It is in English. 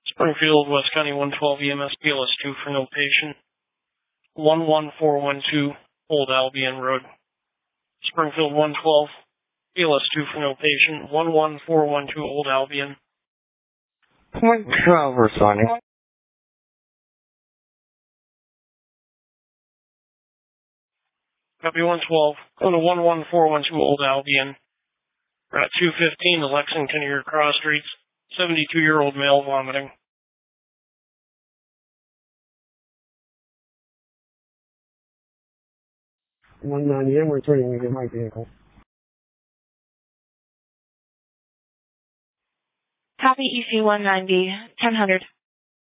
Springfield, West County 112 EMS BLS2 for no patient. 11412 Old Albion Road. Springfield 112 BLS2 for no patient. 11412 Old Albion. Point 12 responding. Copy 112. Go to 11412 Old Albion. Route 215 to Lexington Ear Cross Streets. 72-year-old male vomiting. 190, I'm returning to get my vehicle. Copy EC 190, 1000.